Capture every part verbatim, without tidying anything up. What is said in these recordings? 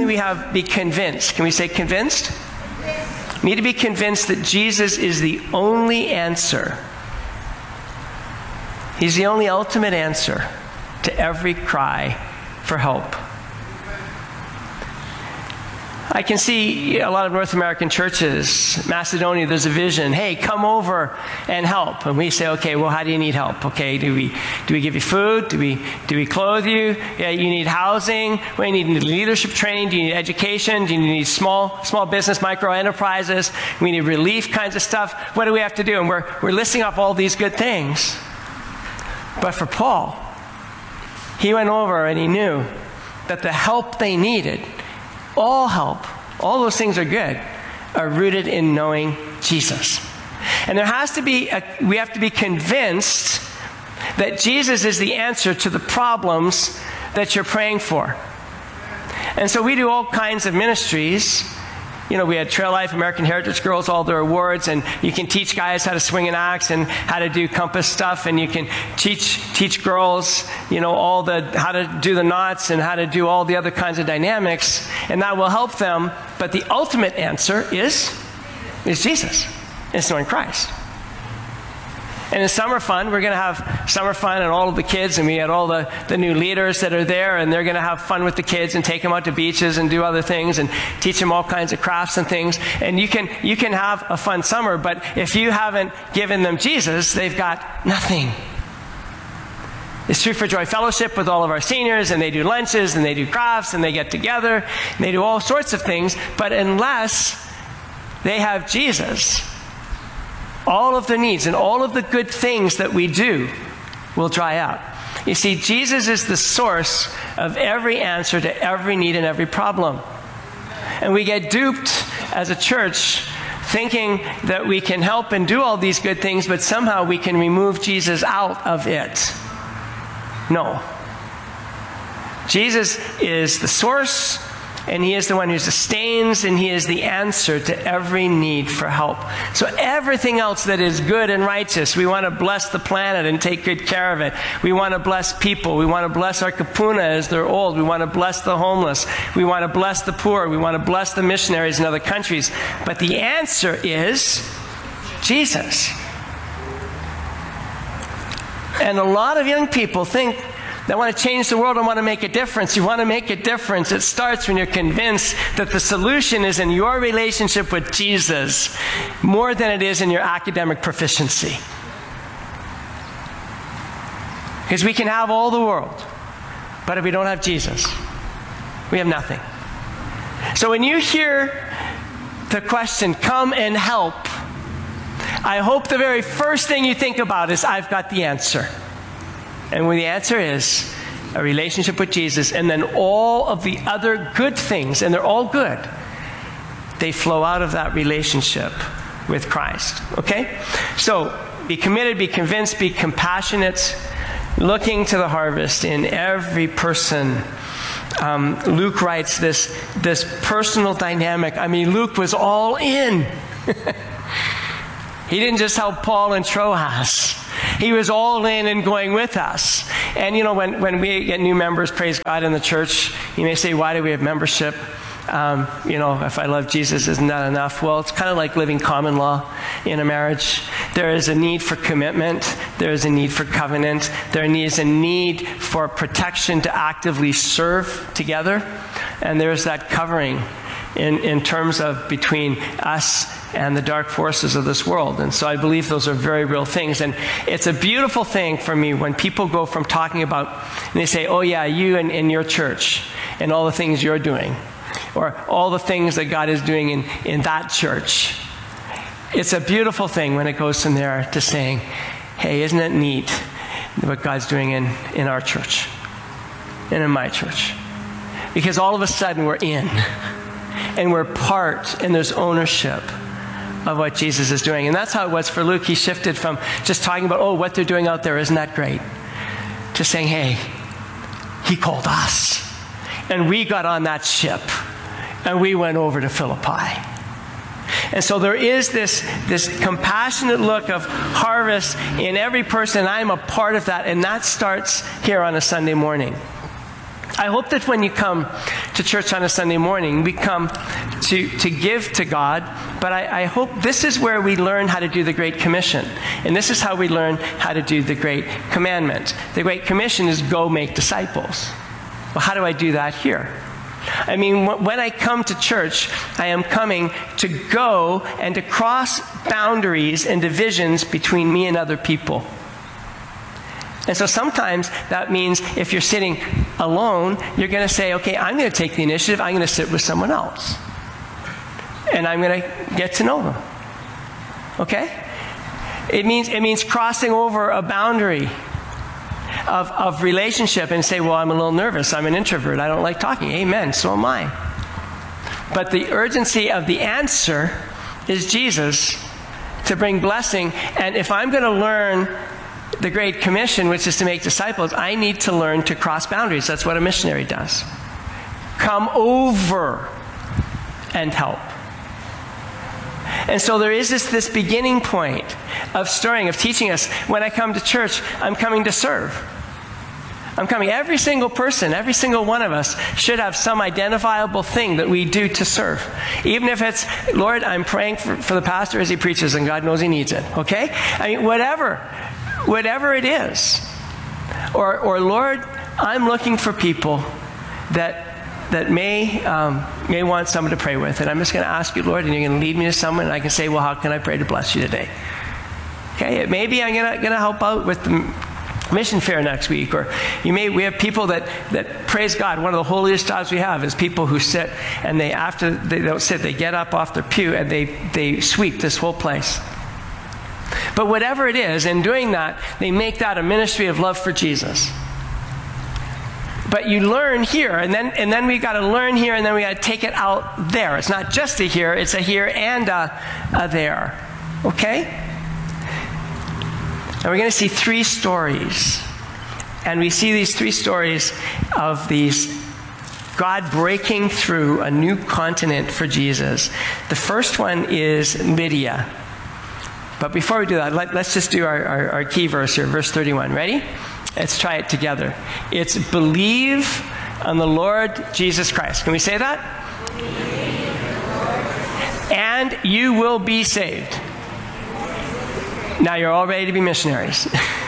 we have be convinced. Can we say convinced? We need to be convinced that Jesus is the only answer. He's the only ultimate answer to every cry for help. I can see a lot of North American churches, Macedonia, there's a vision. Hey, come over and help. And we say, okay, well, how do you need help? Okay, do we do we give you food? Do we do we clothe you? Yeah, you need housing. We need leadership training. Do you need education? Do you need small small business, micro enterprises? We need relief kinds of stuff. What do we have to do? And we're we're listing off all these good things. But for Paul, he went over and he knew that the help they needed, all help, all those things are good, are rooted in knowing Jesus. And there has to be, a, we have to be convinced that Jesus is the answer to the problems that you're praying for. And so we do all kinds of ministries. You know, we had Trail Life, American Heritage Girls, all their awards, and you can teach guys how to swing an axe and how to do compass stuff, and you can teach teach girls, you know, all the how to do the knots and how to do all the other kinds of dynamics, and that will help them. But the ultimate answer is is Jesus. It's knowing Christ. And in summer fun, we're going to have summer fun and all of the kids, and we had all the, the new leaders that are there, and they're going to have fun with the kids and take them out to beaches and do other things and teach them all kinds of crafts and things. And you can, you can have a fun summer, but if you haven't given them Jesus, they've got nothing. It's true for Joy Fellowship with all of our seniors, and they do lunches, and they do crafts, and they get together, and they do all sorts of things, but unless they have Jesus, all of the needs and all of the good things that we do will dry up. You see, Jesus is the source of every answer to every need and every problem. And we get duped as a church thinking that we can help and do all these good things, but somehow we can remove Jesus out of it. No. Jesus is the source, and he is the one who sustains, and he is the answer to every need for help. So everything else that is good and righteous, we want to bless the planet and take good care of it. We want to bless people. We want to bless our kapuna as they're old. We want to bless the homeless. We want to bless the poor. We want to bless the missionaries in other countries. But the answer is Jesus. And a lot of young people think they want to change the world and want to make a difference. You want to make a difference. It starts when you're convinced that the solution is in your relationship with Jesus more than it is in your academic proficiency. Because we can have all the world, but if we don't have Jesus, we have nothing. So when you hear the question, come and help, I hope the very first thing you think about is, I've got the answer. And when the answer is a relationship with Jesus, and then all of the other good things, and they're all good, they flow out of that relationship with Christ. Okay? So be committed, be convinced, be compassionate, looking to the harvest in every person. Um, Luke writes this, this personal dynamic. I mean, Luke was all in. He didn't just help Paul and Troas. He was all in and going with us. And you know, when, when we get new members, praise God, in the church, you may say, why do we have membership? Um, you know, if I love Jesus, isn't that enough? Well, it's kind of like living common law in a marriage. There is a need for commitment. There is a need for covenant. There is a need for protection to actively serve together. And there's that covering in, in terms of between us and the dark forces of this world. And so I believe those are very real things. And it's a beautiful thing for me when people go from talking about, and they say, oh yeah, you and, and your church and all the things you're doing, or all the things that God is doing in, in that church. It's a beautiful thing when it goes from there to saying, hey, isn't it neat what God's doing in, in our church and in my church? Because all of a sudden we're in, and we're part, and there's ownership of what Jesus is doing. And that's how it was for Luke. He shifted from just talking about, oh, what they're doing out there, isn't that great? To saying, hey, he called us. And we got on that ship. And we went over to Philippi. And so there is this, this compassionate look of harvest in every person. I'm a part of that. And that starts here on a Sunday morning. I hope that when you come to church on a Sunday morning, we come to, to give to God, but I, I hope this is where we learn how to do the Great Commission. And this is how we learn how to do the Great Commandment. The Great Commission is go make disciples. Well, how do I do that here? I mean, when I come to church, I am coming to go and to cross boundaries and divisions between me and other people. And so sometimes that means if you're sitting alone, you're going to say, okay, I'm going to take the initiative. I'm going to sit with someone else. And I'm going to get to know them. Okay? It means, it means crossing over a boundary of, of relationship and say, well, I'm a little nervous. I'm an introvert. I don't like talking. Amen. So am I. But the urgency of the answer is Jesus to bring blessing. And if I'm going to learn the Great Commission, which is to make disciples, I need to learn to cross boundaries. That's what a missionary does. Come over and help. And so there is this, this beginning point of stirring, of teaching us, when I come to church, I'm coming to serve. I'm coming. Every single person, every single one of us should have some identifiable thing that we do to serve. Even if it's, Lord, I'm praying for, for the pastor as he preaches and God knows he needs it. Okay? I mean, whatever. Whatever it is. Or, or Lord, I'm looking for people that that may um, may want someone to pray with. And I'm just going to ask you, Lord, and you're going to lead me to someone, and I can say, well, how can I pray to bless you today? Okay, maybe I'm going to help out with the mission fair next week. Or you may, we have people that, that, praise God, one of the holiest jobs we have is people who sit, and they, after they don't sit, they get up off their pew, and they, they sweep this whole place. But whatever it is, in doing that, they make that a ministry of love for Jesus. But you learn here, and then and then we got to learn here, and then we got to take it out there. It's not just a here, it's a here and a, a there. Okay? And we're going to see three stories. And we see these three stories of these God breaking through a new continent for Jesus. The first one is Lydia. But before we do that, let, let's just do our, our, our key verse here, verse thirty-one. Ready? Let's try it together. It's believe on the Lord Jesus Christ. Can we say that? And you will be saved. Now you're all ready to be missionaries.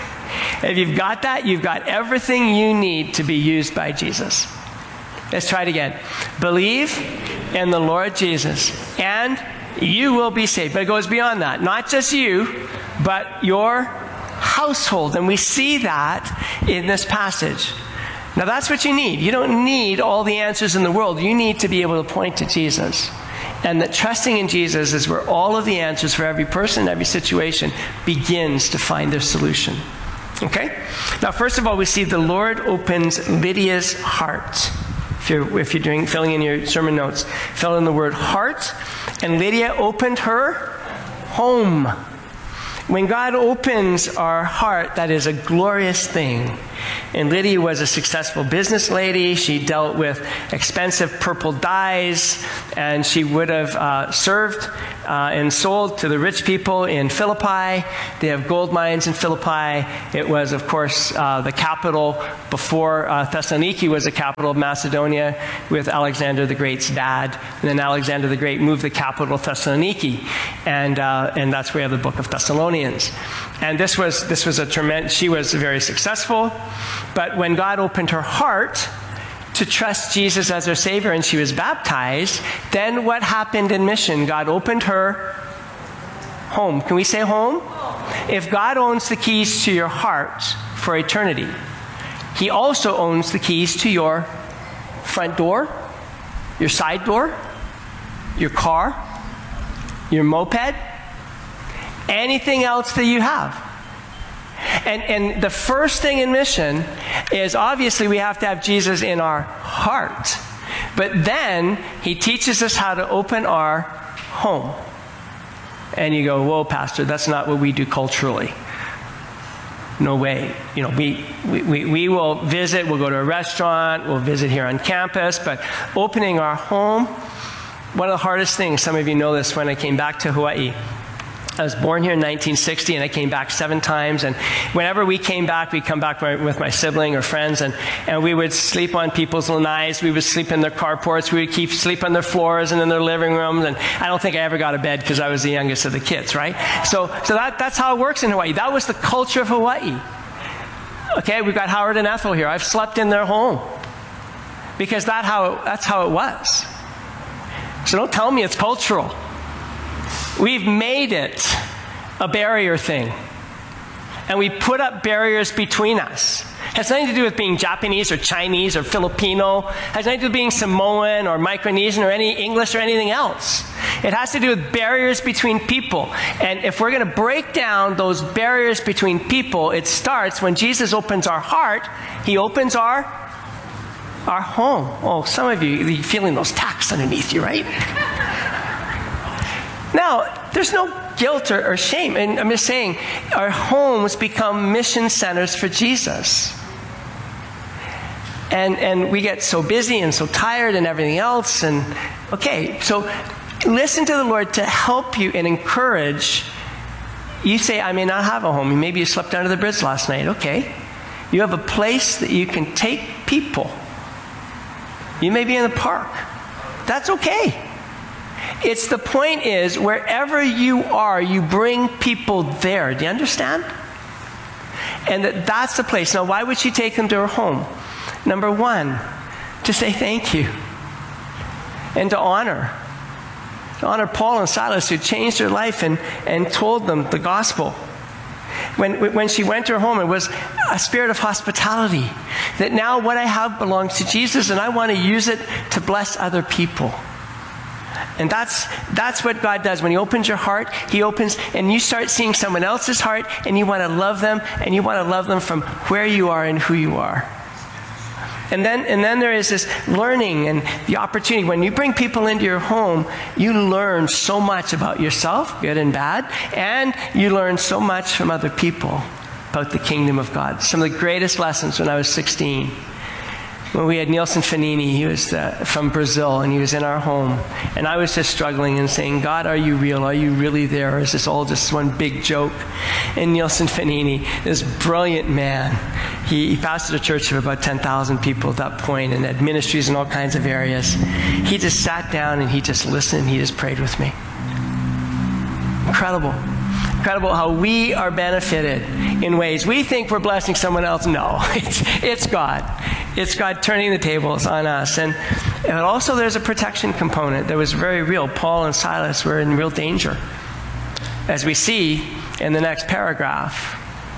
If you've got that, you've got everything you need to be used by Jesus. Let's try it again. Believe in the Lord Jesus, and you will be saved. But it goes beyond that. Not just you, but your household. And we see that in this passage. Now that's what you need. You don't need all the answers in the world. You need to be able to point to Jesus. And that trusting in Jesus is where all of the answers for every person, every situation begins to find their solution. Okay? Now first of all, we see the Lord opens Lydia's heart. If you're, if you're doing, filling in your sermon notes, fill in the word heart. And Lydia opened her home. When God opens our heart, that is a glorious thing. And Lydia was a successful business lady. She dealt with expensive purple dyes, and she would have uh, served uh, and sold to the rich people in Philippi. They have gold mines in Philippi. It was, of course, uh, the capital before uh, Thessaloniki was the capital of Macedonia with Alexander the Great's dad. And then Alexander the Great moved the capital to Thessaloniki, and uh, and that's where we have the book of Thessalonians. And this was this was a tremendous. She was very successful. But when God opened her heart to trust Jesus as her Savior and she was baptized, then what happened in mission? God opened her home. Can we say home? If God owns the keys to your heart for eternity, He also owns the keys to your front door, your side door, your car, your moped, anything else that you have. And, and the first thing in mission is obviously we have to have Jesus in our heart. But then He teaches us how to open our home. And you go, whoa, Pastor, that's not what we do culturally. No way. You know, we, we, we will visit, we'll go to a restaurant, we'll visit here on campus, but opening our home, one of the hardest things, some of you know this when I came back to Hawaii. I was born here in nineteen sixty, and I came back seven times. And whenever we came back, we'd come back with my sibling or friends, and, and we would sleep on people's lanais. We would sleep in their carports. We would keep sleep on their floors and in their living rooms. And I don't think I ever got a bed because I was the youngest of the kids, right? So, so that, that's how it works in Hawaii. That was the culture of Hawaii. Okay, we've got Howard and Ethel here. I've slept in their home because that how it, that's how it was. So don't tell me it's cultural. We've made it a barrier thing. And we put up barriers between us. It has nothing to do with being Japanese or Chinese or Filipino. It has nothing to do with being Samoan or Micronesian or any English or anything else. It has to do with barriers between people. And if we're going to break down those barriers between people, it starts when Jesus opens our heart. He opens our, our home. Oh, some of you, you're feeling those tacks underneath you, right? Now, there's no guilt or, or shame. And I'm just saying, our homes become mission centers for Jesus. And and we get so busy and so tired and everything else. And okay, so listen to the Lord to help you and encourage. You say, I may not have a home. Maybe you slept under the bridge last night. Okay. You have a place that you can take people. You may be in the park. That's okay. It's the point is, wherever you are, you bring people there. Do you understand? And that that's the place. Now, why would she take them to her home? Number one, to say thank you. And to honor. To honor Paul and Silas, who changed their life and, and told them the gospel. When, when she went to her home, it was a spirit of hospitality. That now what I have belongs to Jesus, and I want to use it to bless other people. And that's that's what God does. When He opens your heart, He opens, and you start seeing someone else's heart, and you want to love them, and you want to love them from where you are and who you are. And then and then there is this learning and the opportunity. When you bring people into your home, you learn so much about yourself, good and bad, and you learn so much from other people about the kingdom of God. Some of the greatest lessons when I was sixteen. When we had Nielsen Fanini, he was uh, from Brazil, and he was in our home. And I was just struggling and saying, God, are you real? Are you really there? Or is this all just one big joke? And Nielsen Fanini, this brilliant man, he, he pastored a church of about ten thousand people at that point and had ministries in all kinds of areas. He just sat down and he just listened. He just prayed with me. Incredible. Incredible how we are benefited in ways we think we're blessing someone else. No, it's, it's God. It's God turning the tables on us. And, and also there's a protection component that was very real. Paul and Silas were in real danger. As we see in the next paragraph,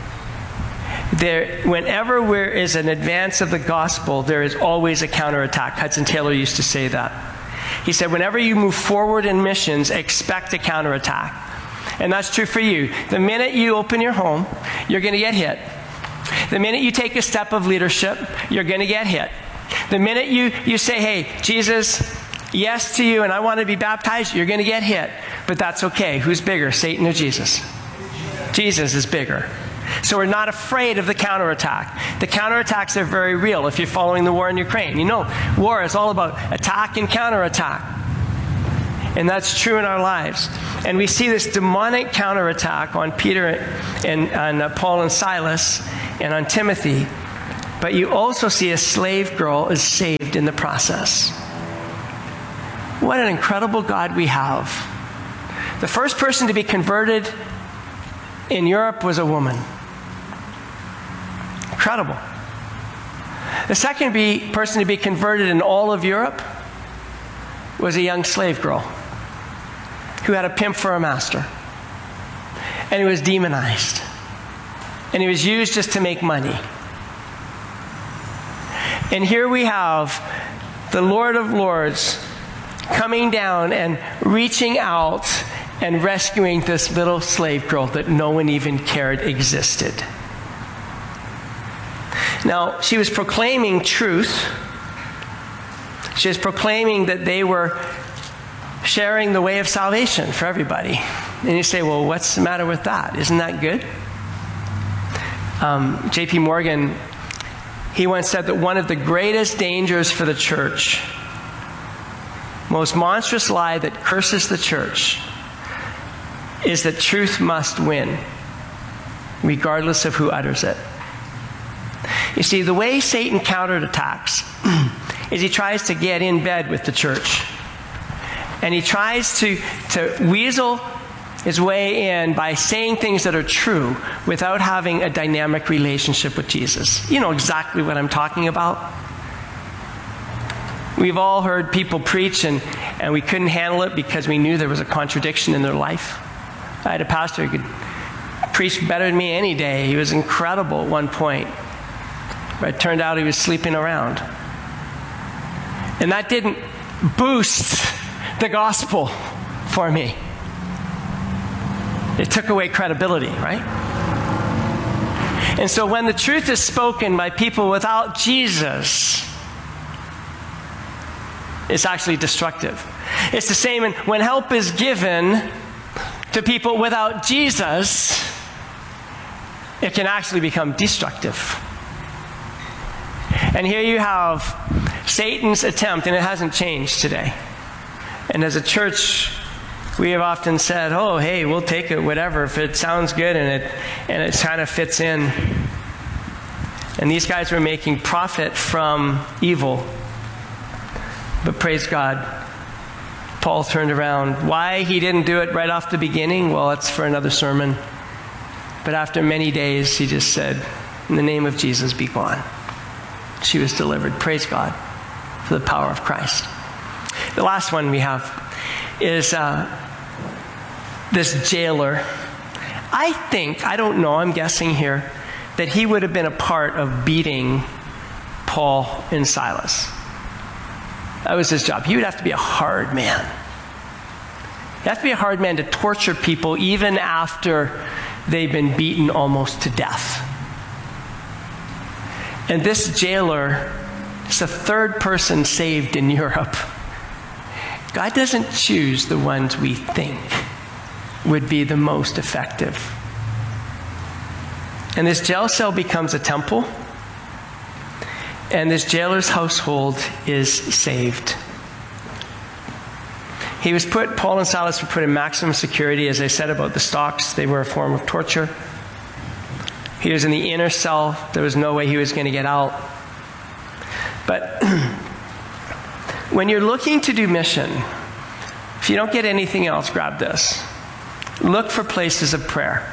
there, whenever there is an advance of the gospel, there is always a counterattack. Hudson Taylor used to say that. He said, whenever you move forward in missions, expect a counterattack. And that's true for you. The minute you open your home, you're going to get hit. The minute you take a step of leadership, you're going to get hit. The minute you, you say, hey, Jesus, yes to you, and I want to be baptized, you're going to get hit. But that's okay. Who's bigger, Satan or Jesus? Jesus is bigger. So we're not afraid of the counterattack. The counterattacks are very real if you're following the war in Ukraine. You know, war is all about attack and counterattack. And that's true in our lives. And we see this demonic counterattack on Peter and on uh, Paul and Silas and on Timothy. But you also see a slave girl is saved in the process. What an incredible God we have. The first person to be converted in Europe was a woman. Incredible. The second be, person to be converted in all of Europe was a young slave girl who had a pimp for a master. And he was demonized. And he was used just to make money. And here we have the Lord of Lords coming down and reaching out and rescuing this little slave girl that no one even cared existed. Now, she was proclaiming truth. She was proclaiming that they were sharing the way of salvation for everybody. And you say, well, what's the matter with that? Isn't that good? Um, J P Morgan, he once said that one of the greatest dangers for the church, most monstrous lie that curses the church, is that truth must win, regardless of who utters it. You see, the way Satan counterattacks is he tries to get in bed with the church. And he tries to, to weasel his way in by saying things that are true without having a dynamic relationship with Jesus. You know exactly what I'm talking about. We've all heard people preach and, and we couldn't handle it because we knew there was a contradiction in their life. I had a pastor who could preach better than me any day. He was incredible at one point. But it turned out he was sleeping around. And that didn't boost the gospel for me. It took away credibility, right? And so when the truth is spoken by people without Jesus, it's actually destructive. It's the same in, when help is given to people without Jesus, it can actually become destructive. And here you have Satan's attempt, and it hasn't changed today. And as a church, we have often said, oh, hey, we'll take it, whatever, if it sounds good and it and it kind of fits in. And these guys were making profit from evil. But praise God, Paul turned around. Why he didn't do it right off the beginning? Well, it's for another sermon. But after many days, he just said, in the name of Jesus, be gone. She was delivered. Praise God for the power of Christ. The last one we have is uh, this jailer. I think, I don't know, I'm guessing here, that he would have been a part of beating Paul and Silas. That was his job. He would have to be a hard man. You have to be a hard man to torture people even after they've been beaten almost to death. And this jailer is the third person saved in Europe. God doesn't choose the ones we think would be the most effective. And this jail cell becomes a temple, and this jailer's household is saved. He was put, Paul and Silas were put in maximum security. As I said about the stocks, they were a form of torture. He was in the inner cell. There was no way he was going to get out. But when you're looking to do mission, if you don't get anything else, grab this. Look for places of prayer.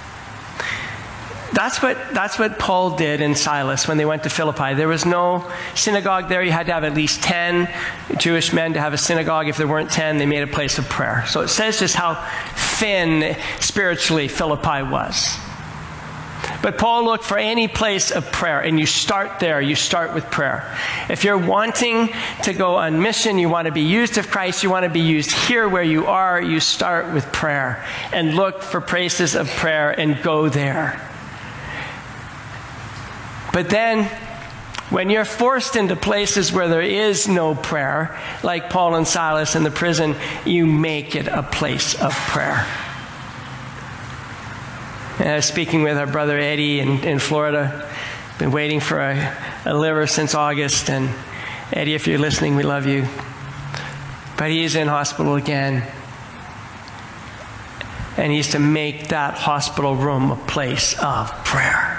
That's what, that's what Paul did and Silas when they went to Philippi. There was no synagogue there. You had to have at least ten Jewish men to have a synagogue. If there weren't ten, they made a place of prayer. So it says just how thin spiritually Philippi was. But Paul looked for any place of prayer, and you start there. You start with prayer. If you're wanting to go on mission, you want to be used of Christ, you want to be used here where you are, you start with prayer and look for places of prayer and go there. But then, when you're forced into places where there is no prayer, like Paul and Silas in the prison, you make it a place of prayer. And I was speaking with our brother Eddie in, in Florida. Been waiting for a, a liver since August. And Eddie, if you're listening, we love you. But he's in hospital again. And he's to make that hospital room a place of prayer.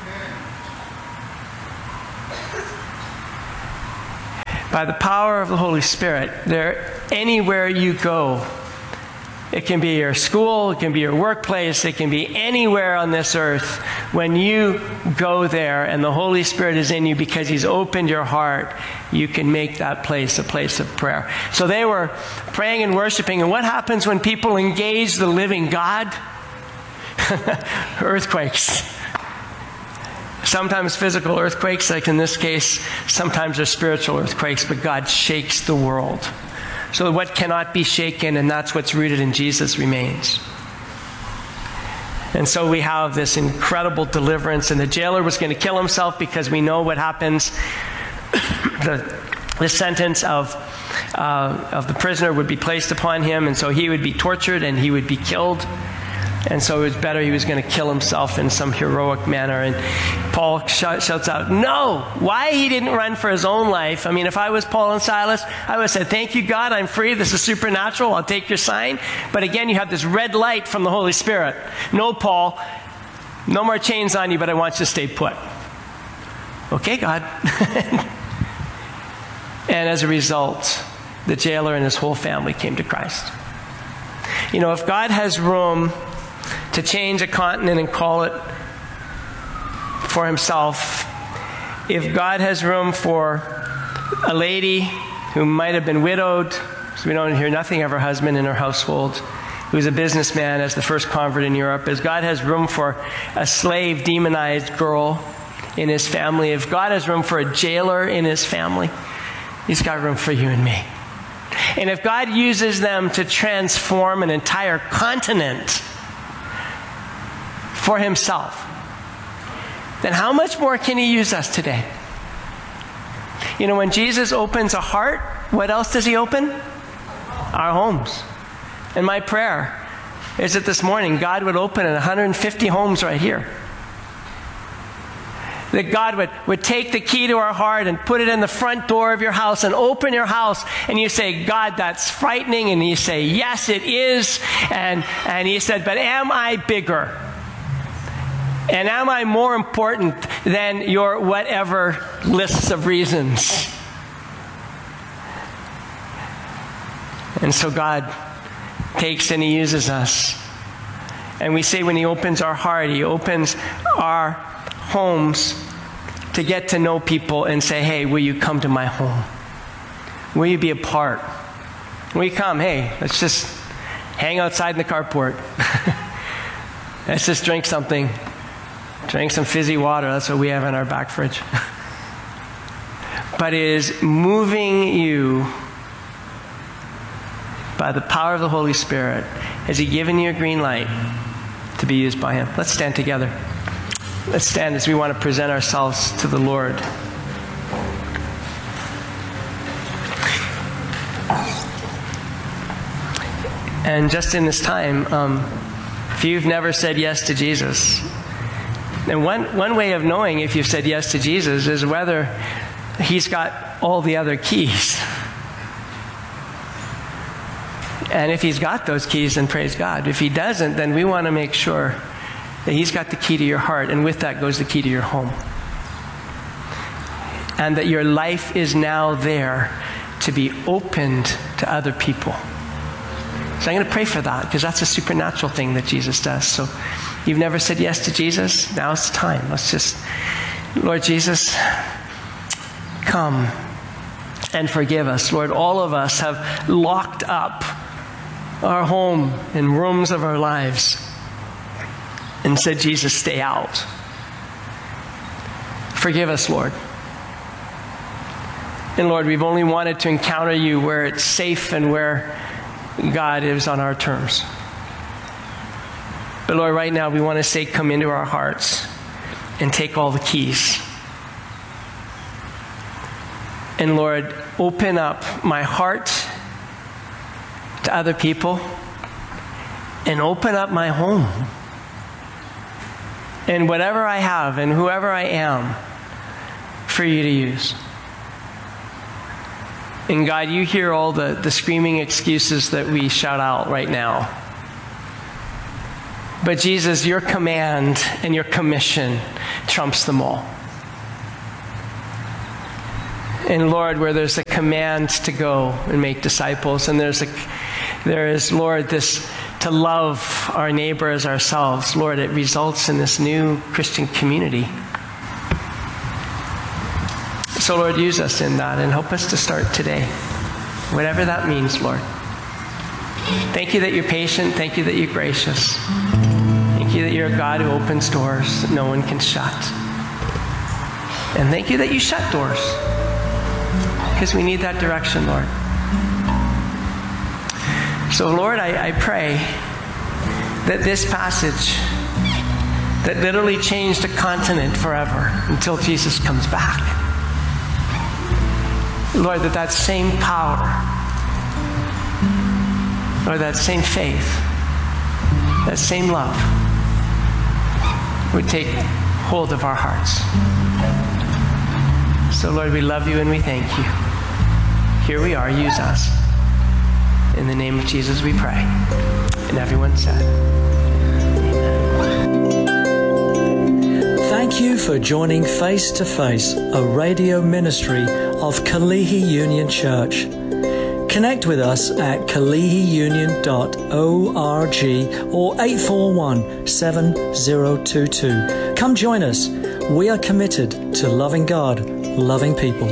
By the power of the Holy Spirit, there, anywhere you go, it can be your school, it can be your workplace, it can be anywhere on this earth. When you go there and the Holy Spirit is in you because He's opened your heart, you can make that place a place of prayer. So they were praying and worshiping. And what happens when people engage the living God? Earthquakes. Sometimes physical earthquakes, like in this case, sometimes they're spiritual earthquakes, but God shakes the world. So what cannot be shaken, and that's what's rooted in Jesus, remains. And so we have this incredible deliverance, and the jailer was going to kill himself because we know what happens. the, the sentence of, uh, of the prisoner would be placed upon him, and so he would be tortured and he would be killed. And so it was better he was going to kill himself in some heroic manner. And Paul sh- shouts out, no! Why he didn't run for his own life? I mean, if I was Paul and Silas, I would have said, thank you, God, I'm free. This is supernatural. I'll take your sign. But again, you have this red light from the Holy Spirit. No, Paul, no more chains on you, but I want you to stay put. Okay, God. And as a result, the jailer and his whole family came to Christ. You know, if God has room to change a continent and call it for himself, if God has room for a lady who might have been widowed, so we don't hear nothing of her husband in her household, who's a businessman as the first convert in Europe, as God has room for a slave, demonized girl in his family, if God has room for a jailer in his family, he's got room for you and me. And if God uses them to transform an entire continent for himself, then how much more can he use us today? You know, when Jesus opens a heart, what else does he open? Our homes. And my prayer is that this morning God would open one hundred fifty homes right here. That God would, would take the key to our heart and put it in the front door of your house and open your house, and you say, God, that's frightening. And you say, yes, it is. And, and he said, but am I bigger? And am I more important than your whatever lists of reasons? And so God takes and he uses us. And we say when he opens our heart, he opens our homes to get to know people and say, hey, will you come to my home? Will you be a part? Will you come? Hey, let's just hang outside in the carport. Let's just drink something. Drink some fizzy water. That's what we have in our back fridge. But it is moving you by the power of the Holy Spirit. Has he given you a green light to be used by him? Let's stand together. Let's stand as we want to present ourselves to the Lord. And just in this time, um, if you've never said yes to Jesus, and one, one way of knowing if you've said yes to Jesus is whether he's got all the other keys. And if he's got those keys, then praise God. If he doesn't, then we want to make sure that he's got the key to your heart, and with that goes the key to your home. And that your life is now there to be opened to other people. So I'm going to pray for that, because that's a supernatural thing that Jesus does. So you've never said yes to Jesus? Now's the time. Let's just, Lord Jesus, come and forgive us. Lord, all of us have locked up our home and rooms of our lives and said, Jesus, stay out. Forgive us, Lord. And Lord, we've only wanted to encounter you where it's safe and where God is on our terms. But Lord, right now we want to say, come into our hearts and take all the keys. And Lord, open up my heart to other people and open up my home. And whatever I have and whoever I am for you to use. And God, you hear all the, the screaming excuses that we shout out right now. But Jesus, your command and your commission trumps them all. And Lord, where there's a command to go and make disciples, and there's a, there is, Lord, this to love our neighbor as ourselves, Lord, it results in this new Christian community. So Lord, use us in that and help us to start today, whatever that means, Lord. Thank you that you're patient. Thank you that you're gracious. Thank you that you're a God who opens doors that no one can shut. And thank you that you shut doors, because we need that direction, Lord. So Lord, I, I pray that this passage that literally changed a continent forever until Jesus comes back, Lord, that that same power, Lord, that same faith that same love would take hold of our hearts. So, Lord, we love you and we thank you. Here we are. Use us. In the name of Jesus we pray. And everyone said, Thank you for joining Face to Face, a radio ministry of Kalihi Union Church. Connect with us at kalihi union dot org or eight four one, seven zero two two. Come join us. We are committed to loving God, loving people.